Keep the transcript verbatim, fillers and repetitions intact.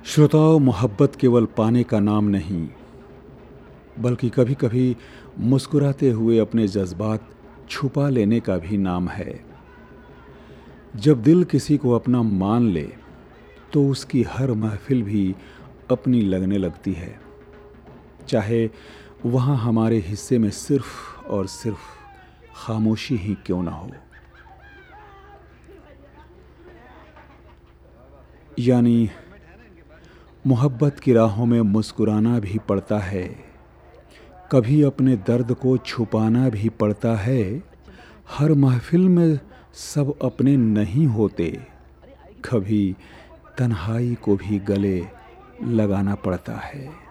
श्रोताओं, मोहब्बत केवल पाने का नाम नहीं, बल्कि कभी कभी मुस्कुराते हुए अपने जज्बात छुपा लेने का भी नाम है। जब दिल किसी को अपना मान ले तो उसकी हर महफिल भी अपनी लगने लगती है, चाहे वहाँ हमारे हिस्से में सिर्फ और सिर्फ खामोशी ही क्यों ना हो। यानी मोहब्बत की राहों में मुस्कुराना भी पड़ता है, कभी अपने दर्द को छुपाना भी पड़ता है। हर महफिल में सब अपने नहीं होते, कभी तन्हाई को भी गले लगाना पड़ता है।